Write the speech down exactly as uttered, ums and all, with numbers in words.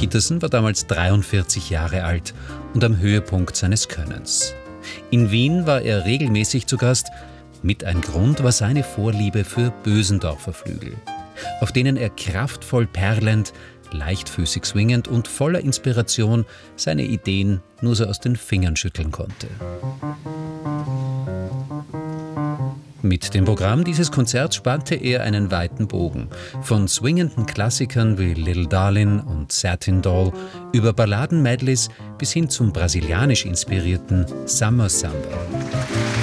Peterson war damals dreiundvierzig Jahre alt und am Höhepunkt seines Könnens. In Wien war er regelmäßig zu Gast. Mit ein Grund war seine Vorliebe für Bösendorfer Flügel, auf denen er kraftvoll perlend, leichtfüßig swingend und voller Inspiration seine Ideen nur so aus den Fingern schütteln konnte. Mit dem Programm dieses Konzerts spannte er einen weiten Bogen, von swingenden Klassikern wie Little Darlin' und Satin Doll über Balladen-Medleys bis hin zum brasilianisch inspirierten Summer Samba.